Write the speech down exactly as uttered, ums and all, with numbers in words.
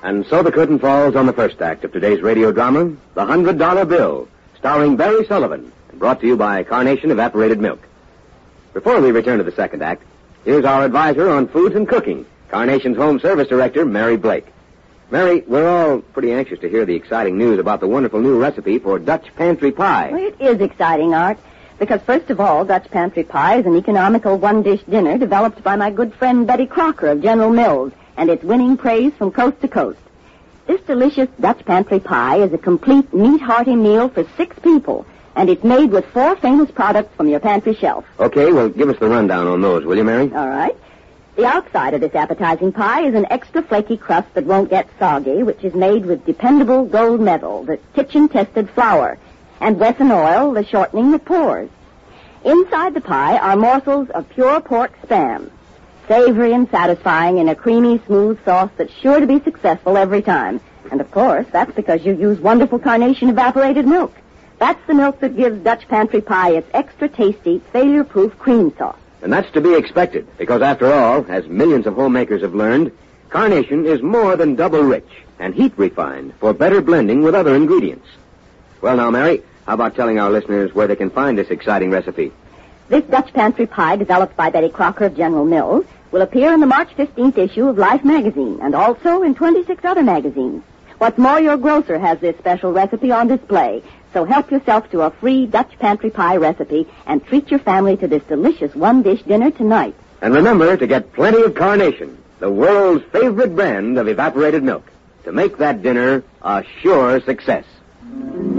And so the curtain falls on the first act of today's radio drama, The Hundred Dollar Bill, starring Barry Sullivan, brought to you by Carnation Evaporated Milk. Before we return to the second act, here's our advisor on foods and cooking, Carnation's Home Service Director, Mary Blake. Mary, we're all pretty anxious to hear the exciting news about the wonderful new recipe for Dutch pantry pie. Well, it is exciting, Art, because first of all, Dutch pantry pie is an economical one-dish dinner developed by my good friend Betty Crocker of General Mills, and it's winning praise from coast to coast. This delicious Dutch pantry pie is a complete meat-hearty meal for six people, and it's made with four famous products from your pantry shelf. Okay, well, give us the rundown on those, will you, Mary? All right. The outside of this appetizing pie is an extra flaky crust that won't get soggy, which is made with dependable gold medal, the kitchen-tested flour, and Wesson oil, the shortening that pours. Inside the pie are morsels of pure pork spam, savory and satisfying in a creamy, smooth sauce that's sure to be successful every time. And, of course, that's because you use wonderful Carnation evaporated milk. That's the milk that gives Dutch pantry pie its extra tasty, failure-proof cream sauce. And that's to be expected, because after all, as millions of homemakers have learned, Carnation is more than double rich and heat refined for better blending with other ingredients. Well, now, Mary, how about telling our listeners where they can find this exciting recipe? This Dutch pantry pie, developed by Betty Crocker of General Mills, will appear in the March fifteenth issue of Life magazine and also in twenty-six other magazines. What's more, your grocer has this special recipe on display, so help yourself to a free Dutch pantry pie recipe and treat your family to this delicious one-dish dinner tonight. And remember to get plenty of Carnation, the world's favorite brand of evaporated milk, to make that dinner a sure success.